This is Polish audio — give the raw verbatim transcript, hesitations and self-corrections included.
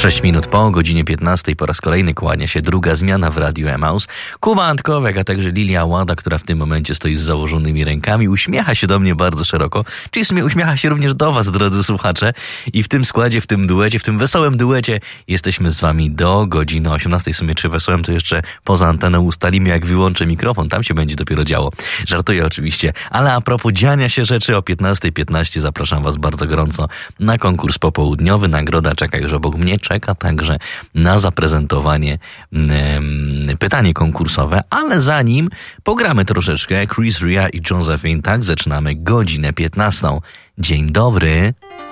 sześć minut po godzinie piętnastej po raz kolejny kłania się druga zmiana w Radiu Emaus. Kuba Antkowiak, a także Lilia Łada, która w tym momencie stoi z założonymi rękami, uśmiecha się do mnie bardzo szeroko, czyli w sumie uśmiecha się również do was, drodzy słuchacze. I w tym składzie, w tym duecie, w tym wesołym duecie jesteśmy z wami do godziny osiemnastej. W sumie czy wesołem to jeszcze poza anteną ustalimy, jak wyłączę mikrofon, tam się będzie dopiero działo. Żartuję oczywiście, ale a propos dziania się rzeczy, o piętnastej piętnaście zapraszam was bardzo gorąco na konkurs popołudniowy. Nagroda czeka już obok mnie, czeka także na zaprezentowanie um, pytanie konkursowe, ale zanim pogramy troszeczkę Chris Rea i Josephine, tak zaczynamy godzinę piętnastą. Dzień dobry.